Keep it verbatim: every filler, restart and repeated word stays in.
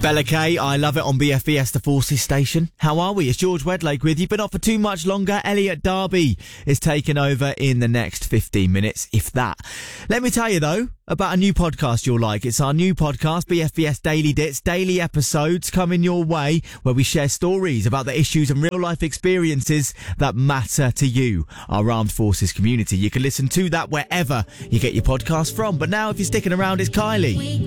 Bella K, I love it on B F B S, the Forces station. How are we? It's George Wedlake with you, but not for too much longer. Elliot Darby is taking over in the next fifteen minutes, if that. Let me tell you, though, about a new podcast you'll like. It's our new podcast, B F B S Daily Dits, daily episodes coming your way where we share stories about the issues and real-life experiences that matter to you, our armed forces community. You can listen to that wherever you get your podcast from. But now, if you're sticking around, it's Kylie.